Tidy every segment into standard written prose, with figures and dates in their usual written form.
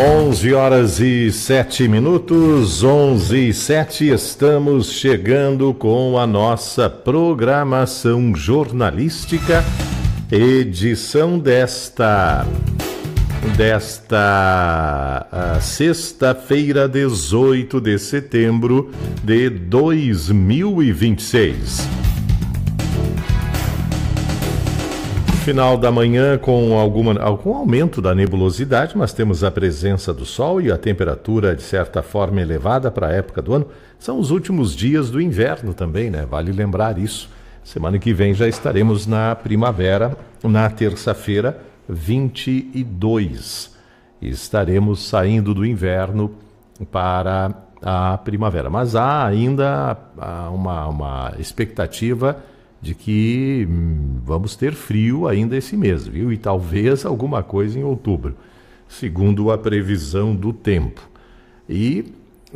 11h07, 11h07, estamos chegando com a nossa programação jornalística, edição desta sexta-feira, 18 de setembro de 2026. Final da manhã com algum aumento da nebulosidade, mas temos a presença do sol e a temperatura de certa forma elevada para a época do ano. São os últimos dias do inverno também, né? Vale lembrar isso. Semana que vem já estaremos na primavera, na terça-feira, 22. Estaremos saindo do inverno para a primavera. Mas há ainda uma expectativa de que vamos ter frio ainda esse mês, viu? E talvez alguma coisa em outubro, segundo a previsão do tempo. E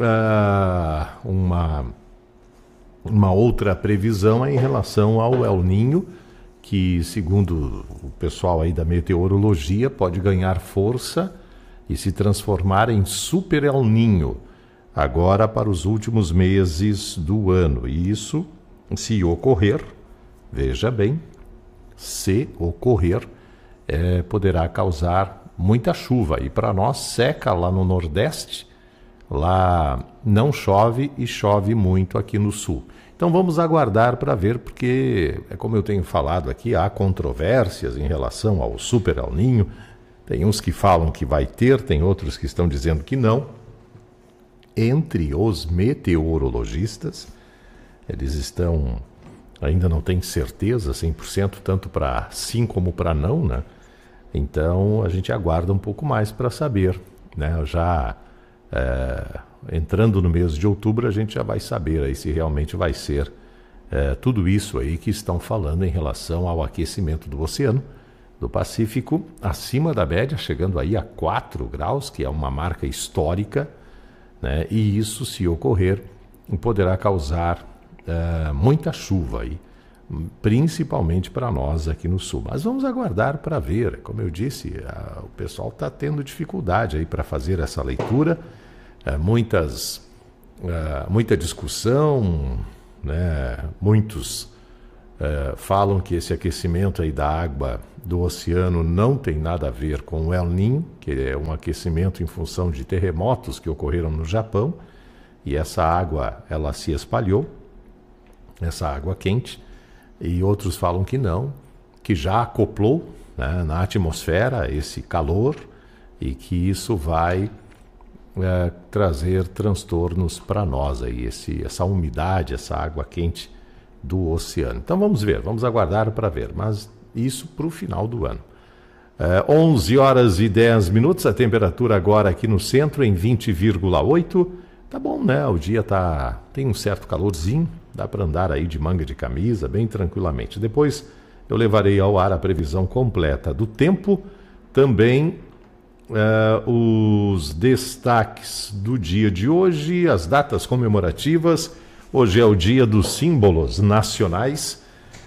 uma outra previsão é em relação ao El Niño, que, segundo o pessoal aí da meteorologia, pode ganhar força e se transformar em Super El Niño, agora para os últimos meses do ano. E isso, se ocorrer, veja bem, se ocorrer, poderá causar muita chuva. E para nós seca lá no Nordeste, lá não chove e chove muito aqui no Sul. Então vamos aguardar para ver, porque, como eu tenho falado aqui, há controvérsias em relação ao Super El Niño. Tem uns que falam que vai ter, tem outros que estão dizendo que não. Entre os meteorologistas, eles ainda não tem certeza 100%, tanto para sim como para não, né? Então a gente aguarda um pouco mais para saber, né? Já entrando no mês de outubro, a gente já vai saber aí se realmente vai ser tudo isso aí que estão falando em relação ao aquecimento do oceano do Pacífico, acima da média, chegando aí a 4 graus, que é uma marca histórica, né? E isso, se ocorrer, poderá causar muita chuva aí, principalmente para nós aqui no Sul. Mas vamos aguardar para ver. Como eu disse, o pessoal está tendo dificuldade aí para fazer essa leitura, muita discussão, né? Muitos falam que esse aquecimento aí da água do oceano não tem nada a ver com o El Niño, que é um aquecimento em função de terremotos que ocorreram no Japão, e essa água ela se espalhou, essa água quente, e outros falam que não, que já acoplou, né, na atmosfera esse calor e que isso vai trazer transtornos para nós, aí, essa umidade, essa água quente do oceano. Então vamos ver, vamos aguardar para ver, mas isso para o final do ano. 11h10, a temperatura agora aqui no centro em 20,8. Tá bom, né? O dia tem um certo calorzinho, dá para andar aí de manga de camisa bem tranquilamente. Depois eu levarei ao ar a previsão completa do tempo, também os destaques do dia de hoje, as datas comemorativas. Hoje é o dia dos símbolos nacionais,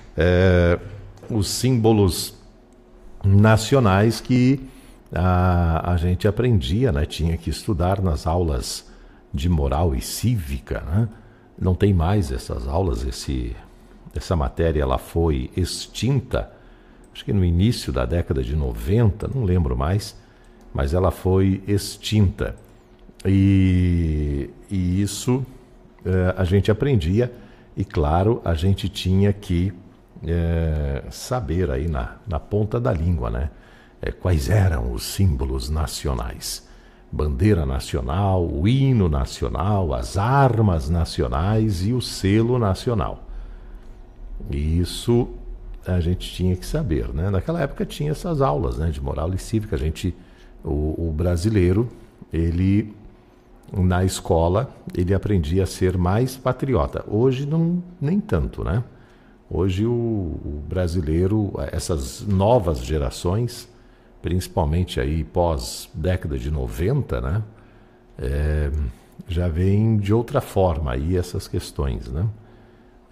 os símbolos nacionais que a gente aprendia, né? Tinha que estudar nas aulas de moral e cívica, né? Não tem mais essas aulas, essa matéria ela foi extinta, acho que no início da década de 90, não lembro mais, mas ela foi extinta. E isso a gente aprendia, e claro, a gente tinha que saber aí na ponta da língua, né? Quais eram os símbolos nacionais. Bandeira nacional, o hino nacional, as armas nacionais e o selo nacional. E isso a gente tinha que saber, né? Naquela época tinha essas aulas, né, de moral e cívica. O brasileiro, ele na escola, ele aprendia a ser mais patriota. Hoje nem tanto, né? Hoje o brasileiro, essas novas gerações, principalmente aí pós década de 90, né? Já vem de outra forma aí essas questões, né?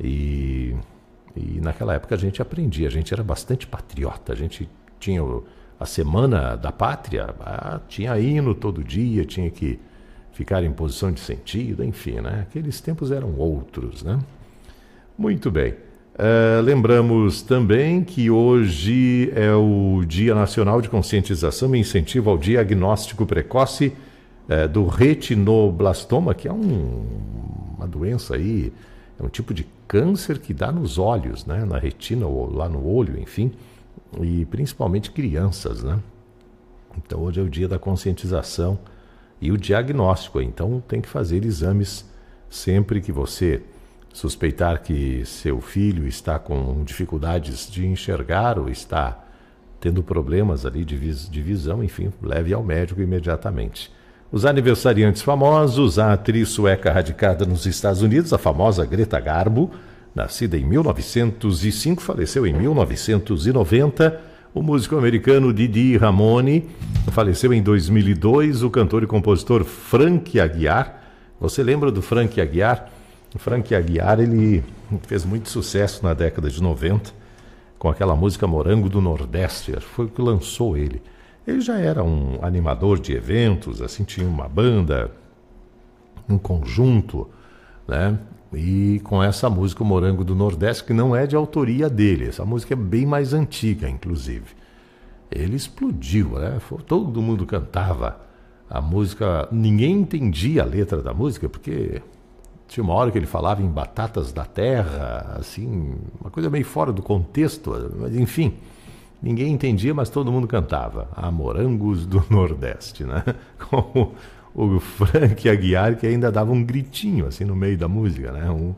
E naquela época a gente aprendia, a gente era bastante patriota, a gente tinha a Semana da Pátria, tinha hino todo dia, tinha que ficar em posição de sentido, enfim, né? Aqueles tempos eram outros, né? Muito bem. Lembramos também que hoje é o Dia Nacional de Conscientização e Incentivo ao Diagnóstico Precoce do retinoblastoma, que é uma doença aí, é um tipo de câncer que dá nos olhos, né? Na retina ou lá no olho, enfim, e principalmente crianças, né? Então hoje é o dia da conscientização e o diagnóstico, então tem que fazer exames sempre que você suspeitar que seu filho está com dificuldades de enxergar ou está tendo problemas ali de visão, enfim, leve ao médico imediatamente. Os aniversariantes famosos, a atriz sueca radicada nos Estados Unidos, a famosa Greta Garbo, nascida em 1905, faleceu em 1990. O músico americano Didi Ramone faleceu em 2002. O cantor e compositor Frank Aguiar. Você lembra do Frank Aguiar? O Frank Aguiar, ele fez muito sucesso na década de 90 com aquela música Morango do Nordeste. Foi o que lançou ele. Ele já era um animador de eventos, assim, tinha uma banda, um conjunto, né? E com essa música, o Morango do Nordeste, que não é de autoria dele, essa música é bem mais antiga, inclusive. Ele explodiu, né? Todo mundo cantava a música, ninguém entendia a letra da música, porque tinha uma hora que ele falava em batatas da terra, assim, uma coisa meio fora do contexto, mas enfim... Ninguém entendia, mas todo mundo cantava. A Morangos do Nordeste, né? Com o Frank Aguiar, que ainda dava um gritinho, assim, no meio da música, né?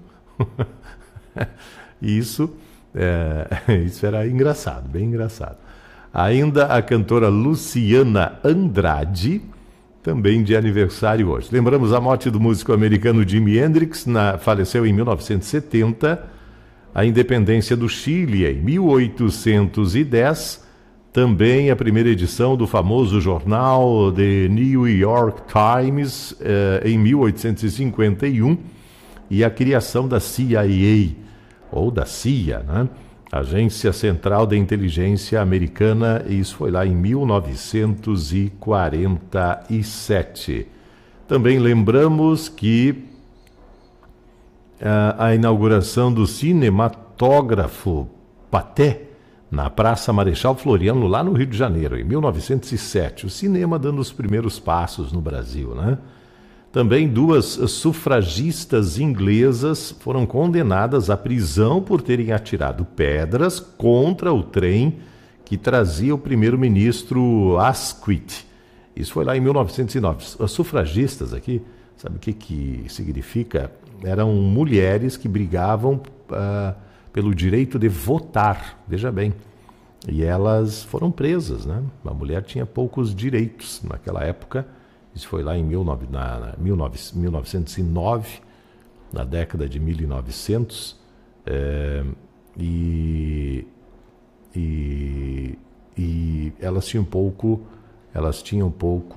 Isso era engraçado, bem engraçado. Ainda a cantora Luciana Andrade, também de aniversário hoje. Lembramos a morte do músico americano Jimi Hendrix, faleceu em 1970. A independência do Chile em 1810, também a primeira edição do famoso jornal The New York Times em 1851 e a criação da CIA, ou da CIA, né? Agência Central de Inteligência Americana, e isso foi lá em 1947. Também lembramos que a inauguração do cinematógrafo Pathé na Praça Marechal Floriano, lá no Rio de Janeiro, em 1907. O cinema dando os primeiros passos no Brasil, né? Também 2 sufragistas inglesas foram condenadas à prisão por terem atirado pedras contra o trem que trazia o primeiro-ministro Asquith. Isso foi lá em 1909. As sufragistas aqui, sabe o que significa? Eram mulheres que brigavam pelo direito de votar, veja bem. E elas foram presas, né? A mulher tinha poucos direitos naquela época. Isso foi lá em 1909, na década de 1900. E elas tinham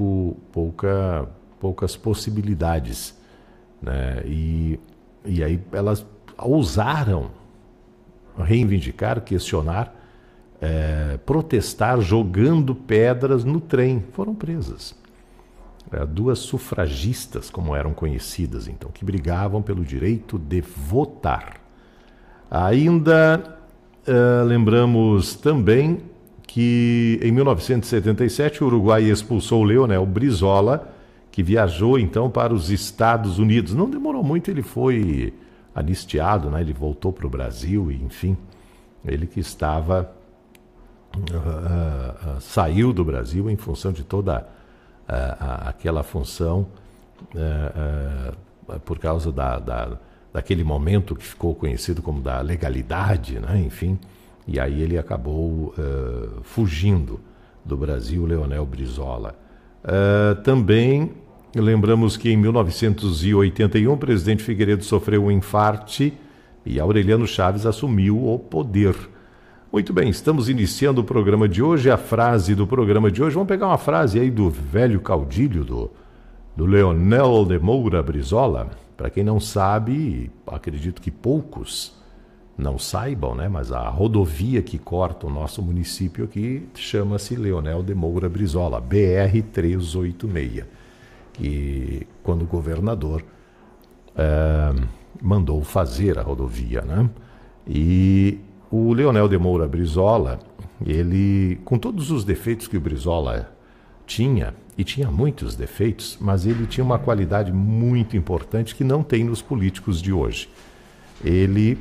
poucas possibilidades, né? E aí elas ousaram reivindicar, questionar, protestar jogando pedras no trem. Foram presas. 2 sufragistas, como eram conhecidas, então, que brigavam pelo direito de votar. Ainda lembramos também que em 1977 o Uruguai expulsou Leonel Brizola, que viajou então para os Estados Unidos. Não demorou muito, ele foi anistiado, né? Ele voltou para o Brasil, e, enfim, ele que saiu do Brasil em função de toda aquela função, por causa daquele momento que ficou conhecido como da legalidade, né? Enfim, e aí ele acabou fugindo do Brasil, Leonel Brizola. Também lembramos que em 1981 o presidente Figueiredo sofreu um infarte e Aureliano Chaves assumiu o poder. Muito bem, estamos iniciando o programa de hoje. A frase do programa de hoje, vamos pegar uma frase aí do velho caudilho do Leonel de Moura Brizola. Para quem não sabe, acredito que poucos não saibam, né, mas a rodovia que corta o nosso município aqui chama-se Leonel de Moura Brizola, BR-386, que quando o governador mandou fazer a rodovia, né? E o Leonel de Moura Brizola, ele, com todos os defeitos que o Brizola tinha, e tinha muitos defeitos, mas ele tinha uma qualidade muito importante que não tem nos políticos de hoje. Ele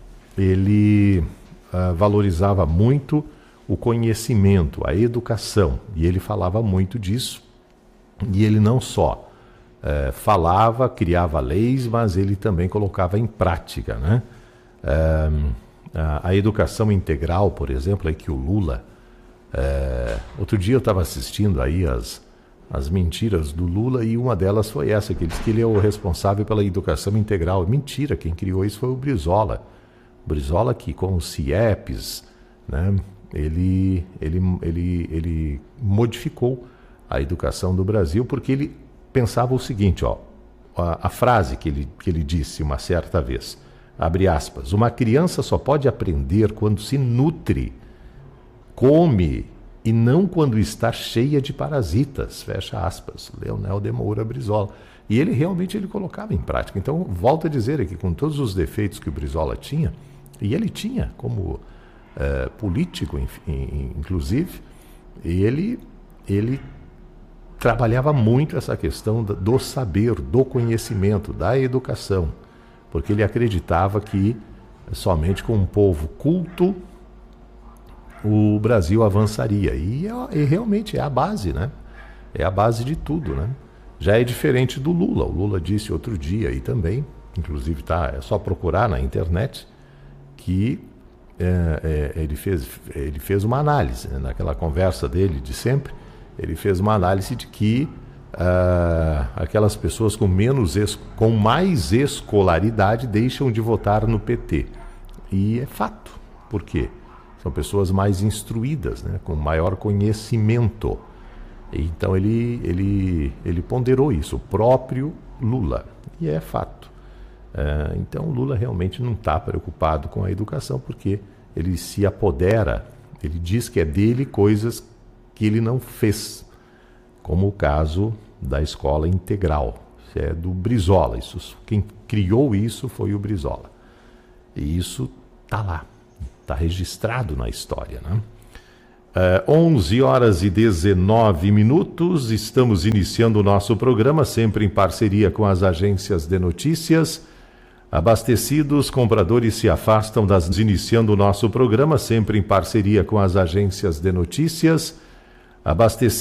valorizava muito o conhecimento, a educação, e ele falava muito disso. E ele não só falava, criava leis, mas ele também colocava em prática, né? A educação integral, por exemplo, é que o Lula... outro dia eu estava assistindo aí as mentiras do Lula e uma delas foi essa, que ele disse que ele é o responsável pela educação integral. Mentira, quem criou isso foi o Brizola. O Brizola que com os CIEPs, né, ele modificou a educação do Brasil porque ele pensava o seguinte, ó, a frase que ele disse uma certa vez, abre aspas, uma criança só pode aprender quando se nutre, come e não quando está cheia de parasitas, fecha aspas, Leonel de Moura Brizola. E ele realmente colocava em prática. Então, volto a dizer aqui, com todos os defeitos que o Brizola tinha, e ele tinha como político, inclusive, ele trabalhava muito essa questão do saber, do conhecimento, da educação, porque ele acreditava que somente com um povo culto o Brasil avançaria. E realmente é a base, né? É a base de tudo, né? Já é diferente do Lula. O Lula disse outro dia aí também, inclusive é só procurar na internet, que ele fez uma análise, né? Naquela conversa dele de sempre, ele fez uma análise de que aquelas pessoas com mais escolaridade deixam de votar no PT. E é fato. Por quê? São pessoas mais instruídas, né? Com maior conhecimento. Então ele ponderou isso, o próprio Lula. E é fato. Então o Lula realmente não está preocupado com a educação, porque ele se apodera, ele diz que é dele coisas que ele não fez, como o caso da escola integral. Isso é do Brizola. Quem criou isso foi o Brizola. E isso está lá, está registrado na história, né? 11h19, estamos iniciando o nosso programa, sempre em parceria com as agências de notícias. Abastecidos, compradores se afastam iniciando o nosso programa, sempre em parceria com as agências de notícias. Abastecidos.